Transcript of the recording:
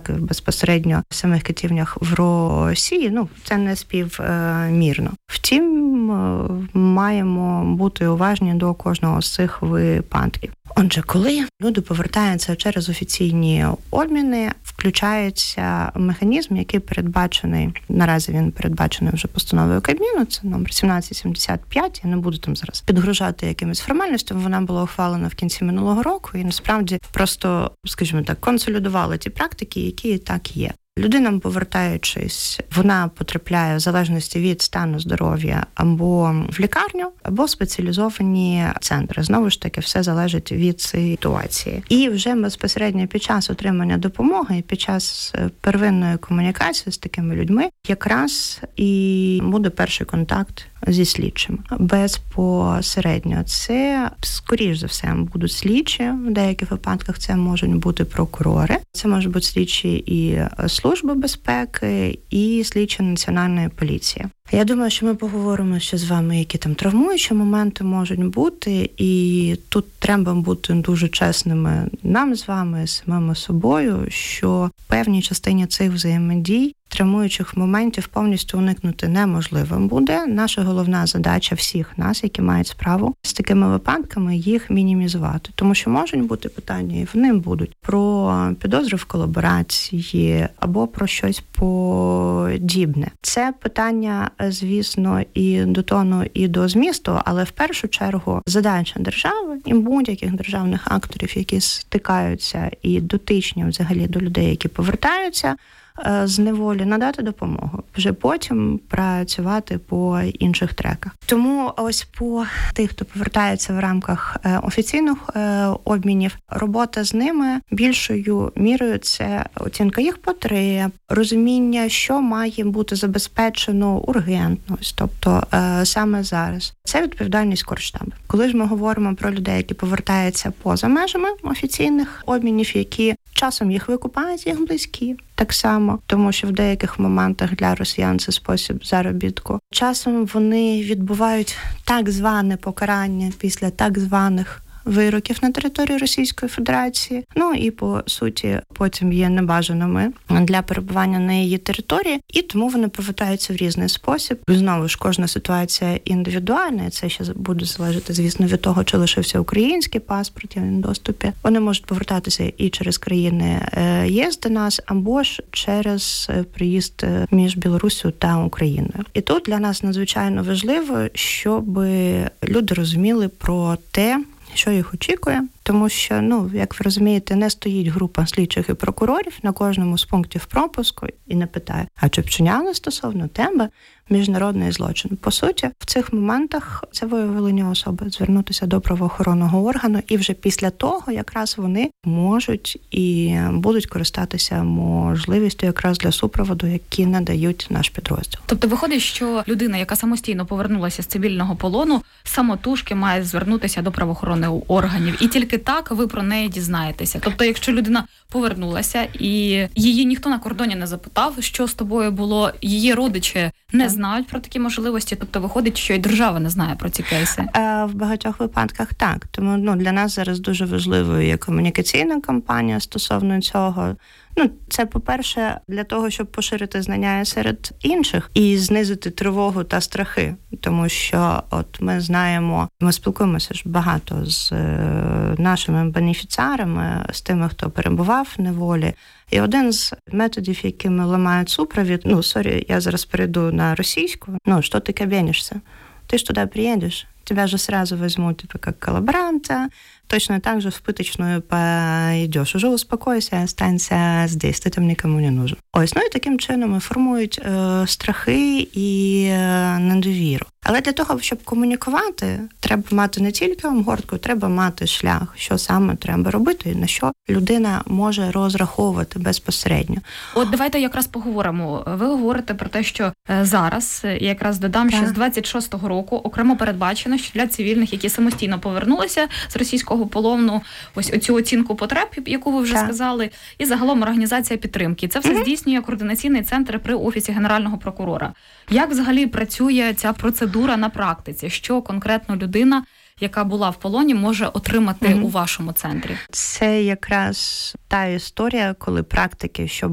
так і безпосередньо в самих катівнях в Росії, це не співмірно. Втім, маємо бути уважні до кожного з цих випадків. Отже, коли люди повертаються через офіційні обміни, включається механізм, який передбачений, наразі він передбачений вже постановою Кабміну, це номер 1775, я не буду там зараз підгружати якимись формальностями, вона була ухвалена в кінці минулого року і насправді просто, скажімо так, консолідувала ті практики, які так є. Людина, повертаючись, вона потрапляє в залежності від стану здоров'я або в лікарню, або в спеціалізовані центри. Знову ж таки, все залежить від ситуації. І вже безпосередньо під час отримання допомоги, під час первинної комунікації з такими людьми, якраз і буде перший контакт зі слідчим. Безпосередньо це, скоріш за все, будуть слідчі, в деяких випадках це можуть бути прокурори, це можуть бути слідчі і Служби безпеки, і слідчі Національної поліції. Я думаю, що ми поговоримо ще з вами, які там травмуючі моменти можуть бути, і тут треба бути дуже чесними нам з вами, самими собою, що в певній частині цих взаємодій травмуючих моментів повністю уникнути неможливо буде. Наша головна задача всіх нас, які мають справу з такими випадками, їх мінімізувати. Тому що можуть бути питання, і вони будуть про підозри в колаборації або про щось подібне. Це питання, звісно, і до тону, і до змісту, але в першу чергу задача держави і будь-яких державних акторів, які стикаються і дотичні взагалі до людей, які повертаються з неволі, надати допомогу. Вже потім працювати по інших треках. Тому ось по тих, хто повертається в рамках офіційних обмінів, робота з ними більшою мірою це оцінка їх потреб, розуміння, що має бути забезпечено ургентно, тобто саме зараз. Це відповідальність Корштабу. Коли ж ми говоримо про людей, які повертаються поза межами офіційних обмінів, які часом їх викупають їх близькі, так само, тому що в деяких моментах для росіян це спосіб заробітку. Часом вони відбувають так зване покарання після так званих вироків на території Російської Федерації. І, по суті, потім є небажаними для перебування на її території, і тому вони повертаються в різний спосіб. Знову ж, кожна ситуація індивідуальна, і це ще буде залежати, звісно, від того, чи лишився український паспорт, є в доступі. Вони можуть повертатися і через країни ЄС до нас, або ж через приїзд між Білоруссю та Україною. І тут для нас надзвичайно важливо, щоб люди розуміли про те, що їх очікує, тому що, як ви розумієте, не стоїть група слідчих і прокурорів на кожному з пунктів пропуску і не питає, а чи вчиняли стосовно тебе міжнародний злочин. По суті, в цих моментах це виявлення особи звернутися до правоохоронного органу, і вже після того якраз вони можуть і будуть користатися можливістю якраз для супроводу, які надають наш підрозділ. Тобто виходить, що людина, яка самостійно повернулася з цивільного полону, самотужки має звернутися до правоохоронних органів, і тільки так ви про неї дізнаєтеся. Тобто, якщо людина повернулася і її ніхто на кордоні не запитав, що з тобою було, її родичі не знають про такі можливості, тобто виходить, що і держава не знає про ці кейси. В багатьох випадках так. Тому для нас зараз дуже важливою є комунікаційна кампанія стосовно цього. Це, по-перше, для того, щоб поширити знання серед інших і знизити тривогу та страхи. Тому що ми знаємо, ми спілкуємося ж багато з нашими бенефіціарами, з тими, хто перебував в неволі. І один з методів, якими ламають супровід, я зараз перейду на російську, що ти кабенишься? Ты ж туда приедешь, тебя же сразу возьмут как коллаборанта, точно так же в пыточную пойдешь. Уже успокойся, останься здесь, ти там нікому не нужен. І таким чином формують страхи і недовіру. Але для того, щоб комунікувати, треба мати не тільки обгортку, треба мати шлях, що саме треба робити і на що людина може розраховувати безпосередньо. Давайте якраз поговоримо. Ви говорите про те, що зараз, я якраз додам, що з 26-го року окремо передбачено, що для цивільних, які самостійно повернулися з російського полону, ось оцю оцінку потреб, яку ви вже сказали, і загалом організація підтримки. Це все здійснює координаційний центр при Офісі Генерального прокурора. Як взагалі працює ця процедура на практиці? Що конкретно людина, яка була в полоні, може отримати у вашому центрі? Це якраз та історія, коли практики, щоб